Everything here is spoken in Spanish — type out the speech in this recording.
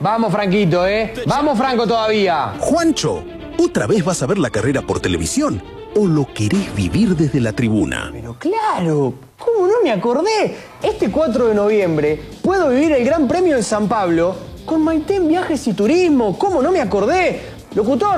Vamos, Franquito, Vamos, Franco, todavía. Juancho, ¿otra vez vas a ver la carrera por televisión? ¿O lo querés vivir desde la tribuna? Pero claro, ¿cómo no me acordé? Este 4 de noviembre puedo vivir el Gran Premio de San Pablo con Maite en Viajes y Turismo. ¿Cómo no me acordé? Locutor,